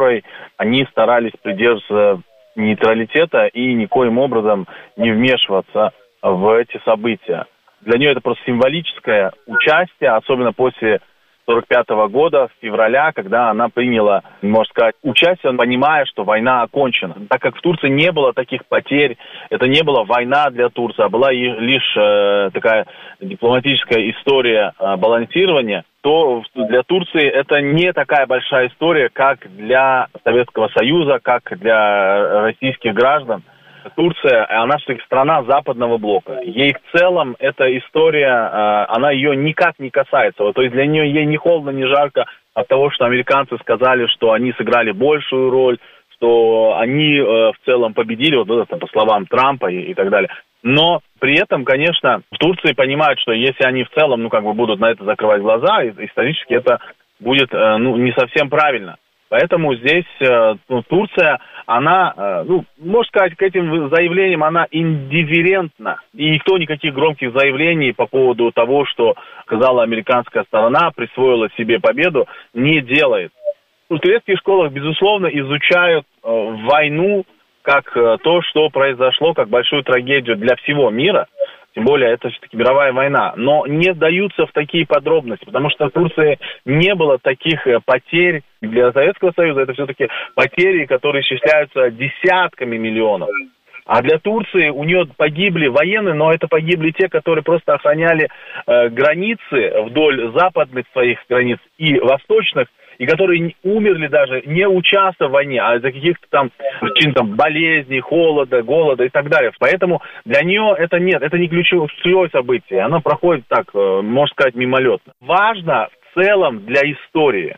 которой они старались придерживаться нейтралитета и никоим образом не вмешиваться в эти события. Для нее это просто символическое участие, особенно после 1945 года, с февраля, когда она приняла, можно сказать, участие, понимая, что война окончена. Так как в Турции не было таких потерь, это не была война для Турции, а была лишь такая дипломатическая история балансирования, то для Турции это не такая большая история, как для Советского Союза, как для российских граждан. Турция, она все-таки страна западного блока. Ей в целом эта история, она ее никак не касается. То есть для нее ей ни холодно, ни жарко от того, что американцы сказали, что они сыграли большую роль, что они в целом победили, по словам Трампа и так далее. Но при этом, конечно, в Турции понимают, что если они в целом, будут на это закрывать глаза, исторически это будет, не совсем правильно. Поэтому здесь Турция, она, можно сказать, к этим заявлениям она индифферентна. И никто никаких громких заявлений по поводу того, что сказала американская сторона, присвоила себе победу, не делает. В турецких школах, безусловно, изучают войну как то, что произошло, как большую трагедию для всего мира. Тем более, это все-таки мировая война. Но не вдаются в такие подробности, потому что в Турции не было таких потерь. Для Советского Союза это все-таки потери, которые исчисляются десятками миллионов. А для Турции у нее погибли военные, но это погибли те, которые просто охраняли границы вдоль западных своих границ и восточных, и которые умерли даже не участвуя в войне, а из-за каких-то там причин болезней, холода, голода и так далее. Поэтому для нее это не ключевое событие. Оно проходит так, можно сказать, мимолетно. Важно в целом для истории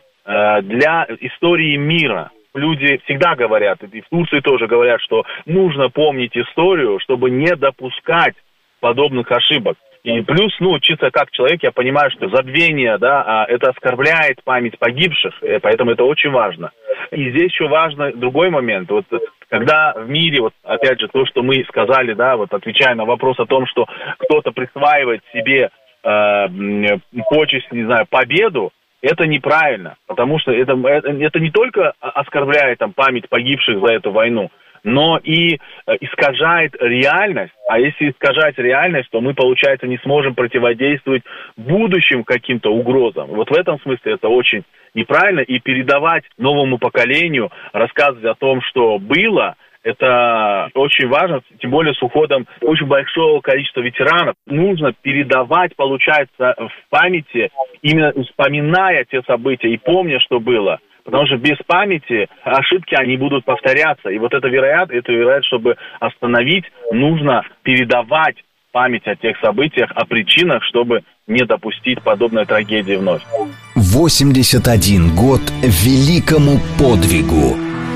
мира. Люди всегда говорят, и в Турции тоже говорят, что нужно помнить историю, чтобы не допускать подобных ошибок. И плюс, чисто как человек, я понимаю, что забвение, это оскорбляет память погибших, поэтому это очень важно. И здесь еще важно другой момент. Когда в мире, опять же, то, что мы сказали, отвечая на вопрос о том, что кто-то присваивает себе почесть, победу, это неправильно, потому что это не только оскорбляет память погибших за эту войну, но и искажает реальность. А если искажать реальность, то мы, получается, не сможем противодействовать будущим каким-то угрозам. В этом смысле это очень неправильно. И передавать новому поколению, рассказывать о том, что было, это очень важно, тем более с уходом очень большого количества ветеранов. Нужно передавать, получается, в памяти, именно вспоминая те события и помня, что было. Потому что без памяти ошибки, они будут повторяться. И эту вероятность, чтобы остановить, нужно передавать память о тех событиях, о причинах, чтобы не допустить подобной трагедии вновь. 81 год великому подвигу.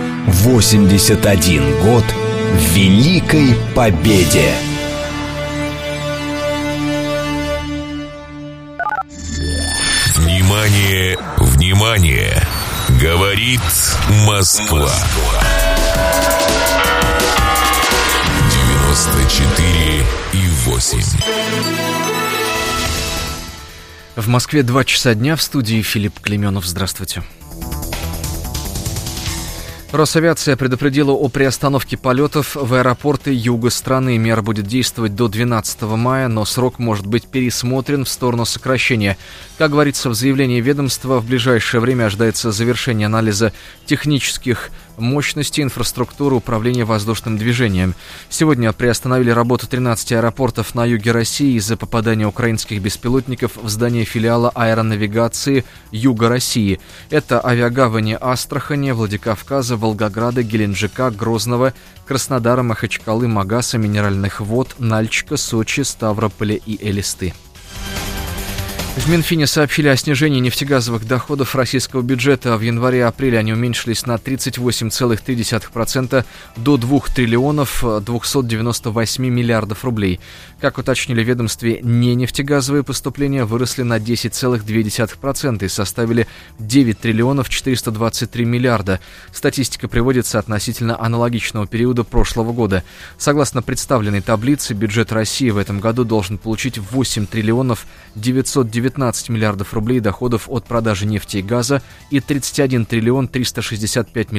81 год великой победе. Внимание, внимание! Говорит Москва. 94,8. В Москве 2 часа дня, в студии Филипп Клеменов. Здравствуйте. Росавиация предупредила о приостановке полетов в аэропорты юга страны. Мера будет действовать до 12 мая, но срок может быть пересмотрен в сторону сокращения. Как говорится в заявлении ведомства, в ближайшее время ожидается завершение анализа технических мощностей инфраструктуры управления воздушным движением. Сегодня приостановили работу 13 аэропортов на юге России из-за попадания украинских беспилотников в здание филиала аэронавигации Юга России. Это авиагавани Астрахани, Владикавказа, Волгограда, Геленджика, Грозного, Краснодара, Махачкалы, Магаса, Минеральных вод, Нальчика, Сочи, Ставрополя и Элисты. В Минфине сообщили о снижении нефтегазовых доходов российского бюджета. В январе-апреле они уменьшились на 38,3% до 2 триллионов 298 миллиардов рублей. Как уточнили в ведомстве, ненефтегазовые поступления выросли на 10,2% и составили 9 триллионов 423 миллиарда. Статистика приводится относительно аналогичного периода прошлого года. Согласно представленной таблице, бюджет России в этом году должен получить 8 триллионов 919 миллиардов рублей доходов от продажи нефти и газа и 31 триллион 365 миллиардов